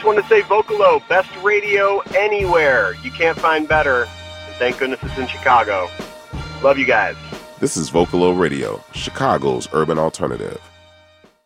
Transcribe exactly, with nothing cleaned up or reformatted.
just want to say Vocalo, best radio anywhere. You can't find better. And thank goodness it's in Chicago. Love you guys. This is Vocalo Radio, Chicago's urban alternative.